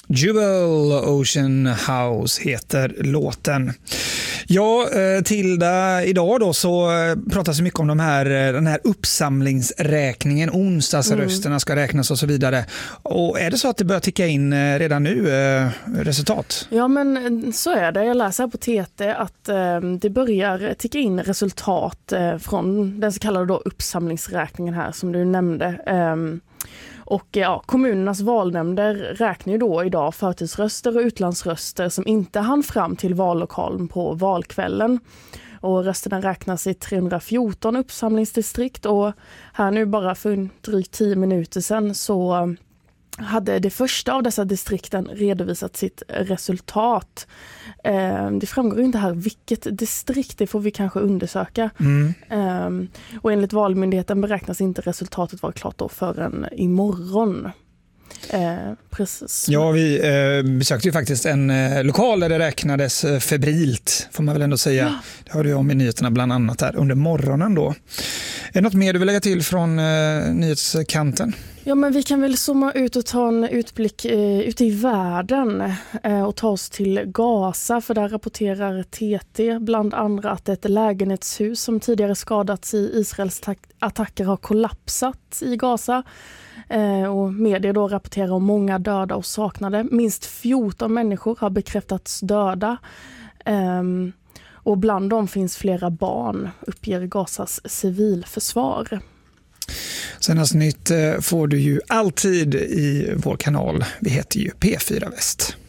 Jewel Ocean House heter låten. Ja, Tilda, idag då så pratas mycket om den här uppsamlingsräkningen, onsdagsrösterna ska räknas och så vidare. Och är det så att det börjar ticka in redan nu resultat? Ja, men så är det. Jag läser på TT att det börjar ticka in resultat från den så kallade då uppsamlingsräkningen här som du nämnde. Och ja, kommunernas valnämnder räknar ju då idag förtidsröster och utlandsröster som inte hann fram till vallokalen på valkvällen. Och rösterna räknas i 314 uppsamlingsdistrikt och här nu bara för drygt 10 minuter sedan så hade det första av dessa distrikten redovisat sitt resultat. Det framgår inte här vilket distrikt, det får vi kanske undersöka. Och enligt Valmyndigheten beräknas inte resultatet vara klart då förrän imorgon. Precis. Ja, vi besökte ju faktiskt en lokal där det räknades febrilt, får man väl ändå säga. Ja. Det hörde jag om i nyheterna bland annat här under morgonen då. Är det något mer du vill lägga till från nyhetskanten? Ja, men vi kan väl zooma ut och ta en utblick ute i världen och ta oss till Gaza, för där rapporterar TT bland andra att ett lägenhetshus som tidigare skadats i Israels attacker har kollapsat i Gaza. Och medier då rapporterar om många döda och saknade. Minst 14 människor har bekräftats döda. Och bland dem finns flera barn, uppger Gazas civilförsvar. Senast nytt får du ju alltid i vår kanal. Vi heter ju P4 Väst.